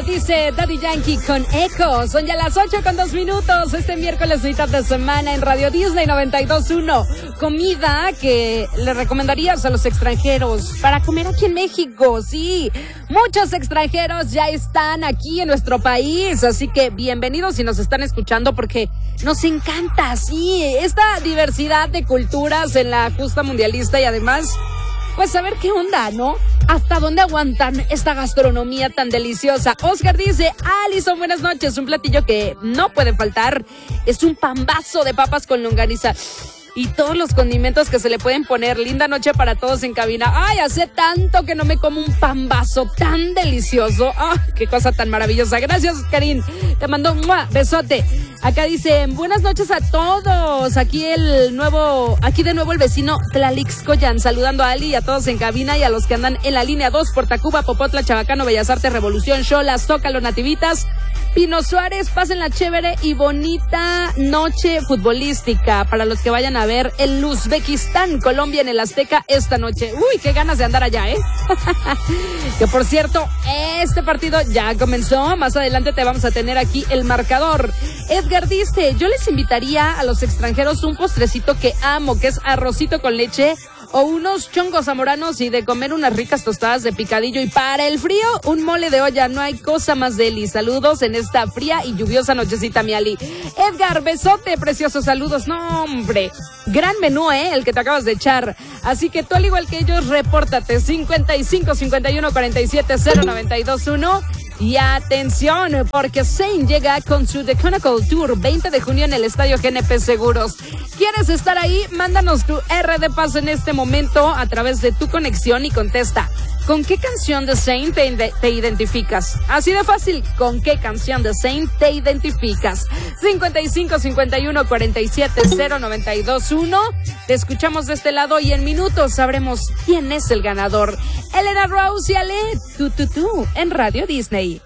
dice Daddy Yankee con Echo. Son ya las 8:02 este miércoles, mitad de semana en Radio Disney 92.1. Comida que le recomendarías a los extranjeros para comer aquí en México. Sí, muchos extranjeros ya están aquí en nuestro país, así que bienvenidos si nos están escuchando porque nos encanta, sí, esta diversidad de culturas en la justa mundialista y además, pues saber qué onda, ¿no? ¿Hasta dónde aguantan esta gastronomía tan deliciosa? Oscar dice, Alison, buenas noches. Un platillo que no puede faltar es un pambazo de papas con longaniza y todos los condimentos que se le pueden poner. Linda noche para todos en cabina. Ay, hace tanto que no me como un pambazo tan delicioso. Ay, qué cosa tan maravillosa. Gracias, Karin. Te mando un besote. Acá dicen, buenas noches a todos. Aquí de nuevo el vecino Tlalixcoyan, saludando a Ali y a todos en cabina y a los que andan en la línea 2 por Tacuba, Popotla, Chabacano, Bellas Artes, Revolución, Xolas, Zócalo, Nativitas, Pino Suárez. Pásenla chévere y bonita noche futbolística para los que vayan a ver el Uzbekistán, Colombia en el Azteca esta noche. Uy, qué ganas de andar allá, Que por cierto, este partido ya comenzó. Más adelante te vamos a tener aquí el marcador. Edgar dice, yo les invitaría a los extranjeros un postrecito que amo, que es arrocito con leche o unos chongos zamoranos y de comer unas ricas tostadas de picadillo. Y para el frío, un mole de olla. No hay cosa más deli. Saludos en esta fría y lluviosa nochecita, mi Ali. Edgar, besote, preciosos saludos. No, hombre, gran menú, el que te acabas de echar. Así que tú, al igual que ellos, repórtate 55 51 47 0921. Y atención, porque Zayn llega con su The Chronicle Tour 20 de junio en el Estadio GNP Seguros. ¿Quieres estar ahí? Mándanos tu R de paso en este momento a través de tu conexión y contesta. ¿Con qué canción de Zayn te identificas? Así de fácil, ¿con qué canción de Zayn te identificas? 55 51 47 0921. Te escuchamos de este lado y en minutos sabremos quién es el ganador. Elena Rose y Ale, tú, en Radio Disney.